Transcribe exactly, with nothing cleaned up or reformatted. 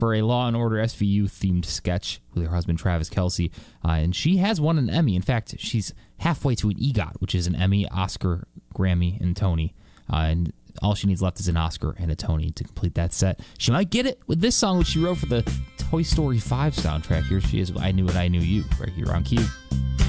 for a Law and Order S V U themed sketch with her husband Travis Kelce, uh, and she has won an Emmy. In fact, she's halfway to an EGOT, which is an Emmy, Oscar, Grammy, and Tony. Uh, and all she needs left is an Oscar and a Tony to complete that set. She might get it with this song, which she wrote for the Toy Story five soundtrack. Here she is, I Knew It, I Knew You, right here on Q.